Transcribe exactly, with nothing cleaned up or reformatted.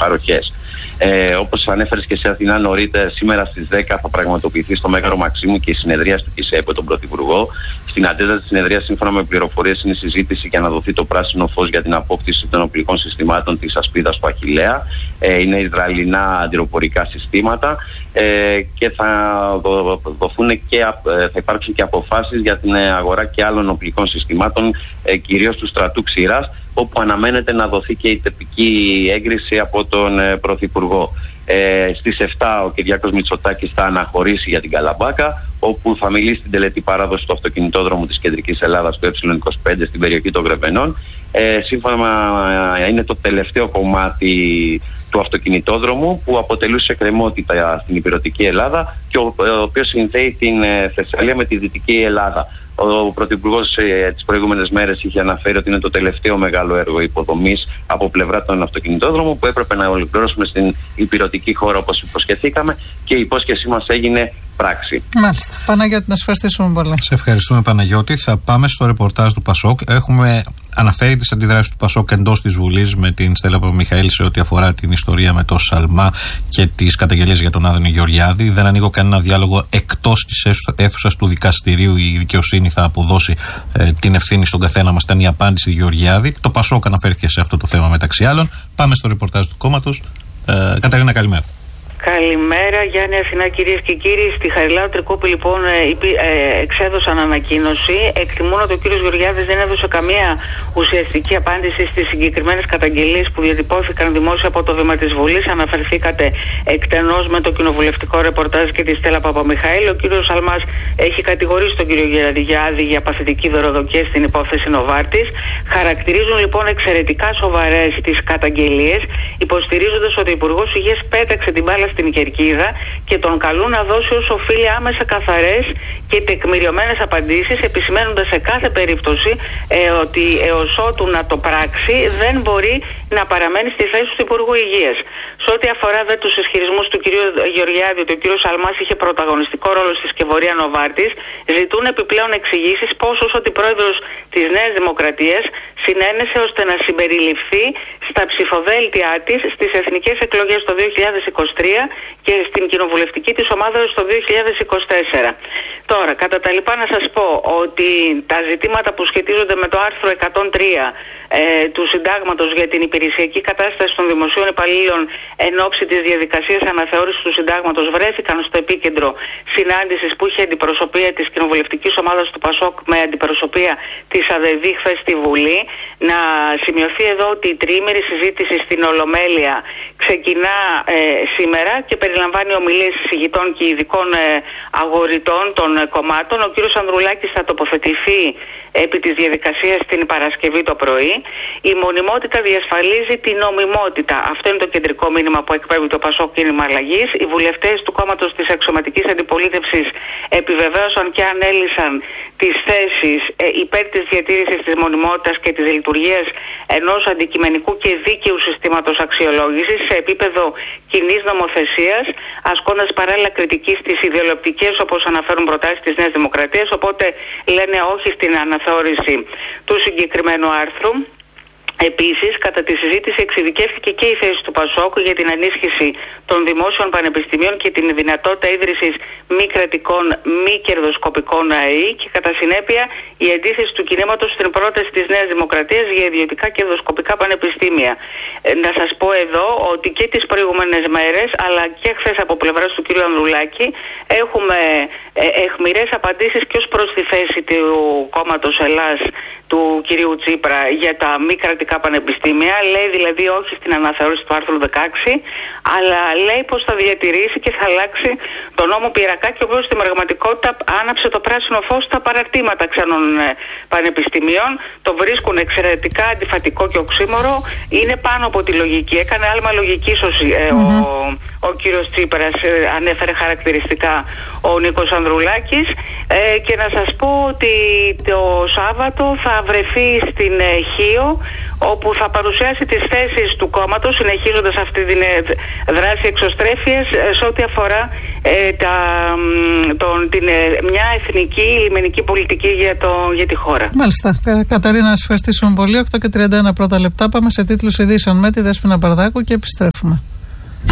παροχές. Ε, όπως ανέφερες και σε Αθηνά νωρίτερα, σήμερα στις δέκα θα πραγματοποιηθεί στο Μέγαρο Μαξίμου και η συνεδρία του ΚΙΣΕ από τον Πρωθυπουργό. Στην ατζέντα της συνεδρίας, σύμφωνα με πληροφορίες, είναι η συζήτηση για να δοθεί το πράσινο φως για την απόκτηση των οπλικών συστημάτων της ασπίδας του Αχιλλέα. Ε, είναι ισραηλινά αντιροπορικά συστήματα ε, και θα, δο, δοθούν και, θα υπάρξουν και αποφάσεις για την αγορά και άλλων οπλικών συστημάτων, ε, κυρίως του στρατού Ξηράς, όπου αναμένεται να δοθεί και η τυπική έγκριση από τον ε, Πρωθυπουργό. Ε, στις επτά ο Κυριάκος Μητσοτάκης θα αναχωρήσει για την Καλαμπάκα, όπου θα μιλήσει στην τελετή παράδοση του αυτοκινητόδρομου της Κεντρικής Ελλάδας, του Ε είκοσι πέντε, στην περιοχή των Γρεβενών. Ε, σύμφωνα ε, είναι το τελευταίο κομμάτι του αυτοκινητόδρομου που αποτελούσε εκκρεμότητα στην Ηπειρωτική Ελλάδα και ο, ο οποίος συνδέει την ε, Θεσσαλία με τη Δυτική Ελλάδα. Ο Πρωθυπουργός ε, τις προηγούμενες μέρες είχε αναφέρει ότι είναι το τελευταίο μεγάλο έργο υποδομής από πλευρά των αυτοκινητόδρομων που έπρεπε να ολοκληρώσουμε στην ηπειρωτική χώρα όπως υποσχεθήκαμε, και η υπόσχεσή μας έγινε πράξη. Μάλιστα. Παναγιώτη, να σε ευχαριστήσουμε πολύ. Σε ευχαριστούμε, Παναγιώτη. Θα πάμε στο ρεπορτάζ του Πασόκ. Έχουμε αναφέρει τις αντιδράσεις του Πασόκ εντός της Βουλής με την Στέλλα Παπαμιχαήλ σε ό,τι αφορά την ιστορία με το Σαλμά και τις καταγγελίες για τον Άδωνη Γεωργιάδη. Δεν ανοίγω κανένα διάλογο εκτός της αίθουσας του δικαστηρίου. Η δικαιοσύνη θα αποδώσει ε, την ευθύνη στον καθένα μας. Ήταν η απάντηση του Γεωργιάδη. Το Πασόκ αναφέρθηκε σε αυτό το θέμα μεταξύ άλλων. Πάμε στο ρεπορτάζ του κόμματος. Ε, Καταρίνα, καλημέρα. Καλημέρα, Γιάννη, Αθηνά, κυρίες και κύριοι. Στη Χαριλάου Τρικούπη, λοιπόν, ε, ε, εξέδωσαν ανακοίνωση. Εκτιμούν ότι ο κύριος Γεωργιάδης δεν έδωσε καμία ουσιαστική απάντηση στις συγκεκριμένες καταγγελίες που διατυπώθηκαν δημόσια από το βήμα της Βουλής. Αναφερθήκατε εκτενώς με το κοινοβουλευτικό ρεπορτάζ και τη Στέλλα Παπαμιχαήλ. Ο κύριος Σαλμάς έχει κατηγορήσει τον κύριο Γεωργιάδη για παθητική δωροδοκία στην υπόθεση Νοβάρτης. Χαρακτηρίζουν λοιπόν εξαιρετικά σοβαρές τις καταγγελίες, υποστηρίζοντας ότι ο Υπουργός Υγείας πέταξε την μπάλα στην κερκίδα και τον καλούν να δώσει όσο οφείλει άμεσα καθαρές και τεκμηριωμένες απαντήσεις, επισημαίνοντας σε κάθε περίπτωση ε, ότι έως ότου να το πράξει δεν μπορεί να παραμένει στη θέση του Υπουργού Υγείας. Σε ό,τι αφορά δε τους ισχυρισμούς του κ. Γεωργιάδη ότι ο κ. Σαλμάς είχε πρωταγωνιστικό ρόλο στη σκευωρία Νοβάρτης, ζητούν επιπλέον εξηγήσεις πώς ως αντιπρόεδρος της Νέας Δημοκρατίας συνένεσε ώστε να συμπεριληφθεί στα ψηφοδέλτια της στις εθνικές εκλογές το δύο χιλιάδες είκοσι τρία και στην κοινοβουλευτική της ομάδα στο δύο χιλιάδες είκοσι τέσσερα. Τώρα, κατά τα λοιπά, να σας πω ότι τα ζητήματα που σχετίζονται με το άρθρο εκατόν τρία ε, του Συντάγματος για την υπηρεσιακή κατάσταση των δημοσίων υπαλλήλων εν ώψη της διαδικασίας αναθεώρησης του Συντάγματος βρέθηκαν στο επίκεντρο συνάντησης που είχε αντιπροσωπεία της κοινοβουλευτικής ομάδας του Πασόκ με αντιπροσωπεία της ΑΔΕΔΗ χθες στη Βουλή. Να σημειωθεί εδώ ότι η τριήμερη συζήτηση στην Ολομέλεια ξεκινά ε, σήμερα και περιλαμβάνει ομιλίες εισηγητών και ειδικών ε, αγοριτών των ε, κομμάτων. Ο κύριος Ανδρουλάκης θα τοποθετηθεί επί της διαδικασίας την Παρασκευή το πρωί. Η μονιμότητα διασφαλίζει την νομιμότητα. Αυτό είναι το κεντρικό μήνυμα που εκπέμπει το Πασόκ Κίνημα Αλλαγής. Οι βουλευτές του κόμματος της αξιωματικής αντιπολίτευσης επιβεβαίωσαν και ανέλυσαν τις θέσεις ε, υπέρ της διατήρησης της μονιμότητας και της λειτουργίας ενός αντικειμενικού και δίκαιου συστήματος αξιολόγησης σε επίπεδο κοινής νομοθεσίας, ασκώντας παράλληλα κριτική στις ιδεολειπτικές, όπως αναφέρουν προτάσεις της Νέας Δημοκρατίας. Οπότε λένε όχι στην αναθεώρηση του συγκεκριμένου άρθρου. Επίσης, κατά τη συζήτηση εξειδικεύτηκε και η θέση του Πασόκ για την ενίσχυση των δημόσιων πανεπιστημίων και την δυνατότητα ίδρυσης μη κρατικών, μη κερδοσκοπικών ΑΕΗ και κατά συνέπεια η αντίθεση του κινήματος στην πρόταση της Νέας Δημοκρατίας για ιδιωτικά κερδοσκοπικά πανεπιστήμια. Ε, να σας πω εδώ ότι και τις προηγούμενες μέρες αλλά και χθες από πλευράς του κ. Ανδρουλάκη έχουμε ε, αιχμηρές απαντήσεις και ως προς τη θέση του κόμματος Ελλάς του κ. Τσίπρα για τα μη κρατικά πανεπιστήμια. Λέει δηλαδή όχι στην αναθεώρηση του άρθρου δεκαέξι, αλλά λέει πως θα διατηρήσει και θα αλλάξει τον νόμο Πυρακάκη, ο οποίος στην πραγματικότητα άναψε το πράσινο φως στα παραρτήματα ξένων πανεπιστημίων. Το βρίσκουν εξαιρετικά αντιφατικό και οξύμορο. Είναι πάνω από τη λογική. Έκανε άλμα λογικής ο, ε, mm-hmm. ο, ο κύριος Τσίπρας, ε, ανέφερε χαρακτηριστικά ο Νίκος Ανδρουλάκης. Ε, και να σας πω ότι το Σάββατο θα βρεθεί στην ε, Χίο, όπου θα παρουσιάσει τις θέσεις του κόμματος, συνεχίζοντας αυτή την ε, δράση εξωστρέφειας ε, σε ό,τι αφορά ε, τα, τον, την, ε, μια εθνική λιμενική πολιτική για, το, για τη χώρα. Μάλιστα. Κα, Καταρίνα, να σας ευχαριστήσουμε πολύ. οκτώ και τριάντα ένα πρώτα λεπτά. Πάμε σε τίτλους ειδήσεων με τη Δέσποινα Μπαρδάκου και επιστρέφουμε.